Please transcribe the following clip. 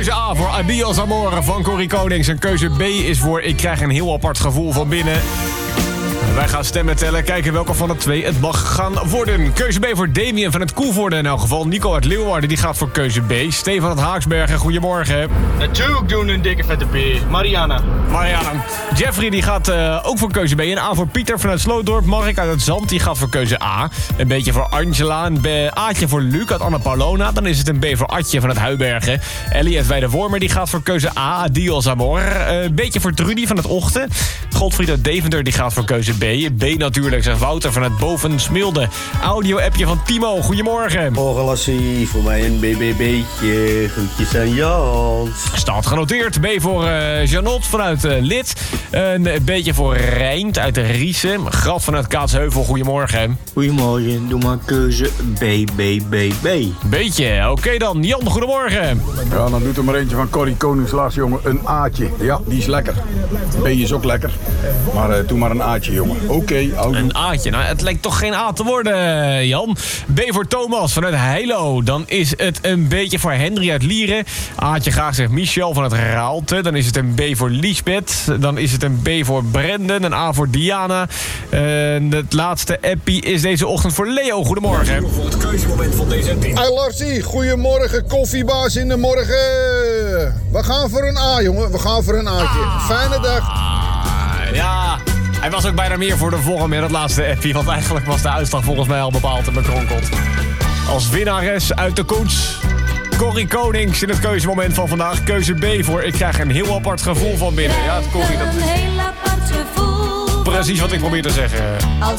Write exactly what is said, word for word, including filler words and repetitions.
Keuze A voor Adios Amore van Corrie Konings. En keuze B is voor Ik krijg een heel apart gevoel van binnen. Wij gaan stemmen tellen, kijken welke van de twee het mag gaan worden. Keuze B voor Damien van het Koevoorde in elk geval. Nico uit Leeuwarden, die gaat voor keuze B. Stefan uit Haaksbergen, goedemorgen. Natuurlijk doen een dikke vette B. Mariana. Mariana. Jeffrey die gaat uh, ook voor keuze B. Een A voor Pieter vanuit Slootdorp. Mark uit het Zand die gaat voor keuze A. Een beetje voor Angela. Een B- A'tje voor Luc uit Anna Paulona. Dan is het een B voor Atje vanuit Huibergen. Ellie uit Weidewormer die gaat voor keuze A. Adios Amor. Uh, een beetje voor Trudy van het Ochten. Godfried uit Deventer die gaat voor keuze B. B natuurlijk, zegt Wouter vanuit Boven Smilde. Audio-appje van Timo, goedemorgen. Morgen Lassie, voor mij een B B B'tje. Groetjes aan Jans. Staat genoteerd. B voor uh, Janot vanuit uh, Lid. Een beetje voor Rijnt uit de Riesen. Graf vanuit Kaatsheuvel, goedemorgen. Goedemorgen, doe maar keuze B B B B. Beetje, oké okay dan. Jan, goedemorgen. Ja, dan doet er maar eentje van Corrie Konings laatst, jongen. Een A'tje. Ja, die is lekker. B is ook lekker. Maar uh, doe maar een A'tje, jongen. Oké, okay, oudoe. Een A'tje. Nou, het lijkt toch geen A te worden, Jan. B voor Thomas vanuit Heilo. Dan is het een beetje voor Henry uit Lieren. A'tje graag zegt Michel vanuit Raalte. Dan is het een B voor Liesbeth. Dan is het een B voor Brendan. Een A voor Diana. En het laatste appie is deze ochtend voor Leo. Goedemorgen. Voor het keuzemoment van deze team. Hey Larsie, goedemorgen, koffiebaas in de morgen. We gaan voor een A, jongen. We gaan voor een A'tje. Fijne dag. Ah, ja, hij was ook bijna meer voor de volgende, dat laatste appie. Want eigenlijk was de uitslag volgens mij al bepaald en bekronkeld. Als winnares uit de koets, Corrie Konings in het keuzemoment van vandaag. Keuze B voor Ik krijg een heel apart gevoel van binnen. Ja, Corrie, dat is precies wat ik probeer te zeggen.